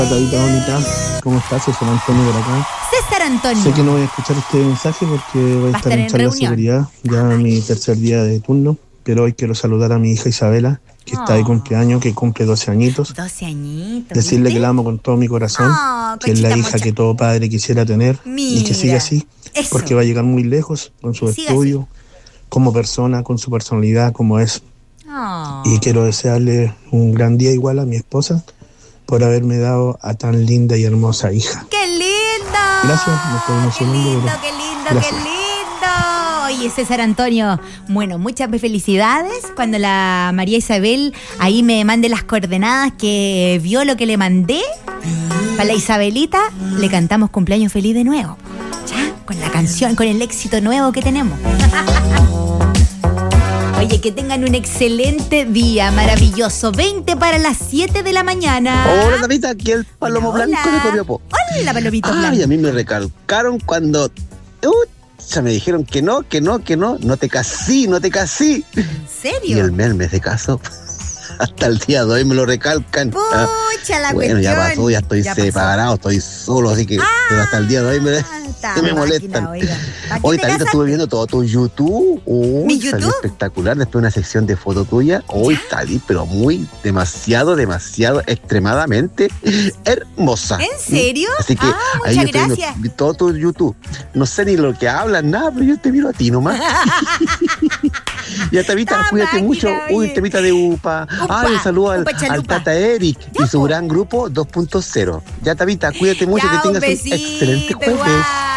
Tadita bonita, ¿cómo estás? Soy San Antonio por acá. César Antonio. Sé que no voy a escuchar este mensaje porque voy a estar en charla de seguridad, ya mi tercer día de turno, pero hoy quiero saludar a mi hija Isabela, que está de cumpleaños, que cumple 12 añitos. 12 añitos. Decirle ¿viste? que la amo con todo mi corazón, que es la hija que todo padre quisiera tener. Mira, y que siga así, eso. porque va a llegar muy lejos con su estudio, como persona, con su personalidad, como es. Y quiero desearle un gran día igual a mi esposa por haberme dado a tan linda y hermosa hija. ¡Qué lindo! Gracias, me estoy emocionando. ¡Qué lindo, qué lindo! Oye, César Antonio, bueno, muchas felicidades. Cuando la María Isabel ahí me mande las coordenadas que vio lo que le mandé, para la Isabelita le cantamos cumpleaños feliz de nuevo. Ya, con la canción, con el éxito nuevo que tenemos. Oye, que tengan un excelente día, maravilloso. 20 para las 7 de la mañana. Hola, Davita, aquí el Palomo Blanco de Copiapó. Hola, Palomito Blanco. Ay, a mí me recalcaron cuando me dijeron que no te casí. ¿En serio? Y el mes de caso, hasta el día de hoy me lo recalcan. Pucha, la bueno, cuestión. ya pasó, ya estoy separado, estoy solo, así que pero hasta el día de hoy me molestan. Hoy Talita estuve viendo todo tu YouTube. ¿Mi Salió YouTube? espectacular, después una sección de foto tuya. Hoy Talita, pero demasiado, extremadamente hermosa. ¿En serio? Así que ahí muchas estoy gracias. viendo todo tu YouTube. No sé ni lo que hablan, nada, pero yo te miro a ti nomás. Ya, Tavita, cuídate mucho. Uy, temita de UPA. Ay, un saludo al Tata Eric y su gran grupo 2.0. Ya, Tavita, cuídate mucho, que tengas un excelente jueves.